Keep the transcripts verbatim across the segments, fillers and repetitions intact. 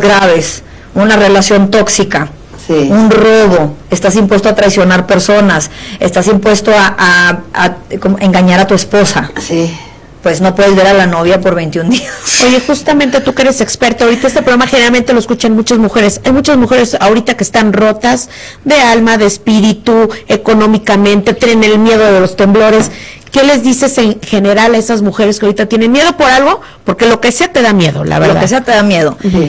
graves, una relación tóxica, sí. un robo, estás impuesto a traicionar personas, estás impuesto a, a, a, a engañar a tu esposa. Sí. Pues no puedes ver a la novia por veintiún días. Oye, justamente tú que eres experta, ahorita este programa generalmente lo escuchan muchas mujeres. Hay muchas mujeres ahorita que están rotas de alma, de espíritu, económicamente, tienen el miedo de los temblores. ¿Qué les dices en general a esas mujeres que ahorita tienen miedo por algo? Porque lo que sea te da miedo, la verdad. Lo que sea te da miedo. Uh-huh.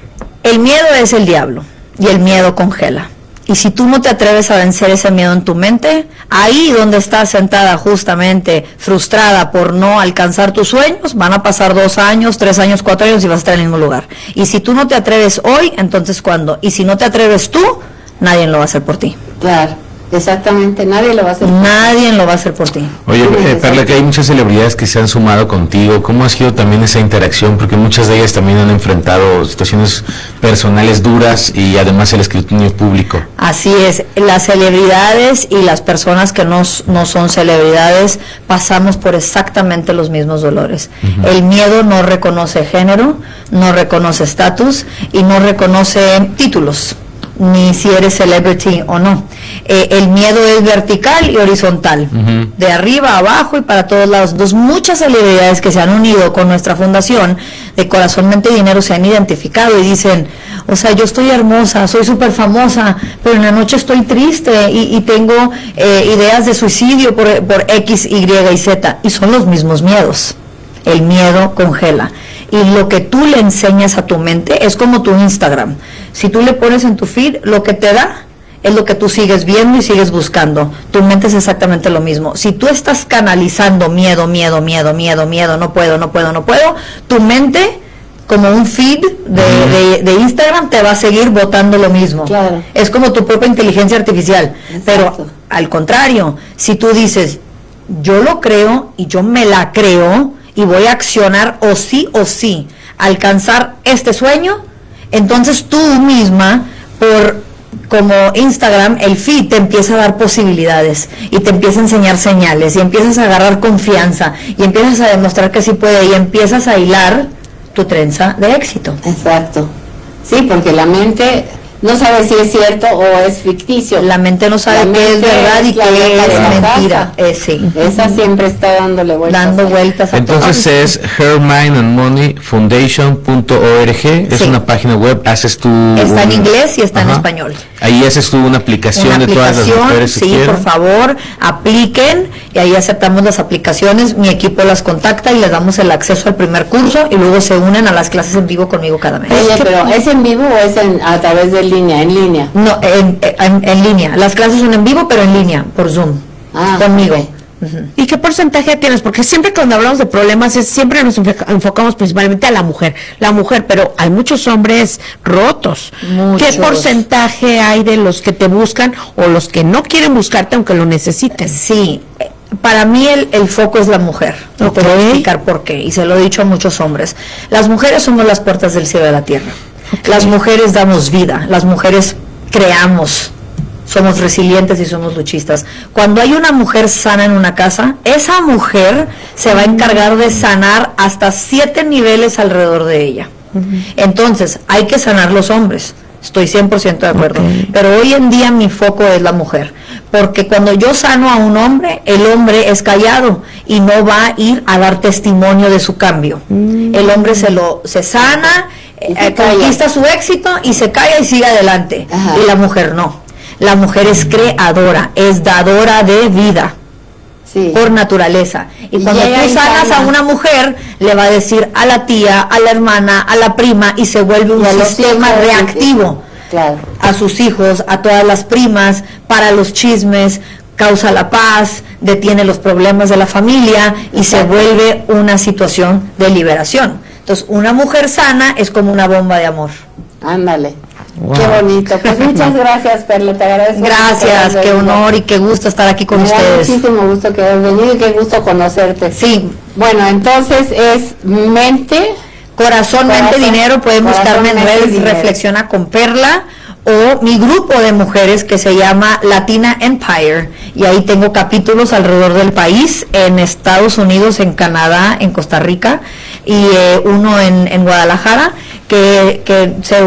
El miedo es el diablo y el miedo congela. Y si tú no te atreves a vencer ese miedo en tu mente, ahí donde estás sentada justamente frustrada por no alcanzar tus sueños, van a pasar dos años, tres años, cuatro años y vas a estar en el mismo lugar. Y si tú no te atreves hoy, entonces ¿cuándo? Y si no te atreves tú, nadie lo va a hacer por ti. Claro. Exactamente, nadie lo va a hacer. Nadie lo va a hacer por ti. Oye, eh, Perla, que hay muchas celebridades que se han sumado contigo. ¿Cómo ha sido también esa interacción? Porque muchas de ellas también han enfrentado situaciones personales duras y además el escrutinio público. Así es, las celebridades y las personas que no, no son celebridades pasamos por exactamente los mismos dolores. Uh-huh. El miedo no reconoce género, no reconoce estatus y no reconoce títulos, ni si eres celebrity o no. Eh, el miedo es vertical y horizontal, uh-huh. de arriba a abajo y para todos lados. Entonces, muchas celebridades que se han unido con nuestra fundación de Corazón, Mente y Dinero se han identificado y dicen, o sea, yo estoy hermosa, soy súper famosa, pero en la noche estoy triste y, y tengo eh, ideas de suicidio por, por X, Y y Z, y son los mismos miedos. El miedo congela. Y lo que tú le enseñas a tu mente es como tu Instagram. Si tú le pones en tu feed, lo que te da es lo que tú sigues viendo y sigues buscando. Tu mente es exactamente lo mismo. Si tú estás canalizando miedo, miedo, miedo, miedo, miedo, no puedo, no puedo, no puedo, tu mente, como un feed de, de, de Instagram, te va a seguir botando lo mismo. Claro. Es como tu propia inteligencia artificial. Exacto. Pero al contrario, si tú dices, yo lo creo y yo me la creo, y voy a accionar o sí o sí, alcanzar este sueño, entonces tú misma, por como Instagram, el feed te empieza a dar posibilidades y te empieza a enseñar señales y empiezas a agarrar confianza y empiezas a demostrar que sí puede y empiezas a hilar tu trenza de éxito. Exacto. Sí, porque la mente no sabe si es cierto o es ficticio. La mente no sabe qué es verdad y qué es mentira. Eh, sí. Esa siempre está dándole vueltas. Dando vueltas a Entonces todo. Es her mind and money foundation punto org. Es sí. una página web. Haces tú. Está un... en inglés y está Ajá. en español. Ahí haces tú una aplicación, una de aplicación, todas las mujeres. Sí, si por favor, apliquen y ahí aceptamos las aplicaciones. Mi equipo las contacta y les damos el acceso al primer curso y luego se unen a las clases en vivo conmigo cada mes. Oye, pero ¿es en vivo o es en, a través de línea, en línea? No, en, en, en línea. Las clases son en vivo, pero en línea, por Zoom, ah, conmigo. Okay. Uh-huh. ¿Y qué porcentaje tienes? Porque siempre cuando hablamos de problemas es siempre nos enfocamos principalmente a la mujer, la mujer, pero hay muchos hombres rotos. Muchos. ¿Qué porcentaje hay de los que te buscan o los que no quieren buscarte aunque lo necesiten? Sí, para mí el, el foco es la mujer. Okay. Te voy a explicar por qué, y se lo he dicho a muchos hombres. Las mujeres somos las puertas del cielo y de la tierra. Okay. Las mujeres damos vida, las mujeres creamos, somos resilientes y somos luchistas. Cuando hay una mujer sana en una casa, esa mujer se va a encargar de sanar hasta siete niveles alrededor de ella. Uh-huh. Entonces, hay que sanar los hombres. Estoy cien por ciento de acuerdo. Okay. Pero hoy en día mi foco es la mujer. Porque cuando yo sano a un hombre, el hombre es callado y no va a ir a dar testimonio de su cambio. Uh-huh. El hombre se lo se sana, eh, conquista su éxito y se calla y sigue adelante. Ajá. Y la mujer no. La mujer es creadora, es dadora de vida, sí. por naturaleza. Y, y cuando tú sanas a una mujer, le va a decir a la tía, a la hermana, a la prima, y se vuelve un sistema reactivo. Claro. A sus hijos, a todas las primas, para los chismes, causa la paz, detiene los problemas de la familia y Exacto. se vuelve una situación de liberación. Entonces, una mujer sana es como una bomba de amor. Ándale. Wow. Qué bonito. Pues muchas gracias, Perla, te agradezco. Gracias, qué honor y qué gusto estar aquí con Me ustedes. Da muchísimo gusto que hayas venido y qué gusto conocerte. Sí. Bueno, entonces es mente, corazón, corazón mente, dinero. Pueden corazón, buscarme en redes, Reflexiona con Perla, o mi grupo de mujeres que se llama Latina Empire, y ahí tengo capítulos alrededor del país, en Estados Unidos, en Canadá, en Costa Rica, y eh, uno en, en Guadalajara, que, que se